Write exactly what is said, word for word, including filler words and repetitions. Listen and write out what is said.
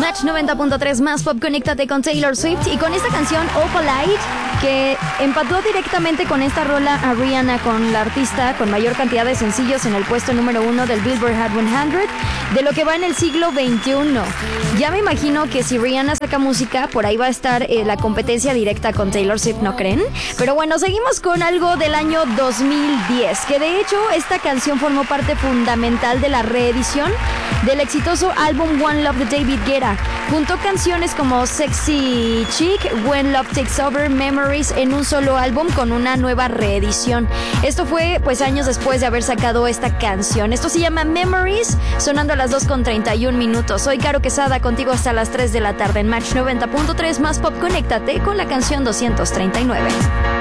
Match noventa punto tres más pop, conéctate con Taylor Swift y con esta canción Opalite, que empató directamente con esta rola a Rihanna, con la artista con mayor cantidad de sencillos en el puesto número uno del Billboard Hot cien de lo que va en el siglo veintiuno. Ya me imagino que si Rihanna saca música, por ahí va a estar eh, la competencia directa con Taylor Swift, ¿no creen? Pero bueno, seguimos con algo del año dos mil diez, que de hecho esta canción formó parte fundamental de la reedición del exitoso álbum One Love de David Guetta. Juntó canciones como Sexy Chick, When Love Takes Over, Memories en un solo álbum con una nueva reedición. Esto fue pues años después de haber sacado esta canción. Esto se llama Memories, sonando a las dos con treinta y un minutos. Soy Caro Quesada, contigo hasta las tres de la tarde en Match noventa punto tres más pop. Conéctate con la canción doscientos treinta y nueve.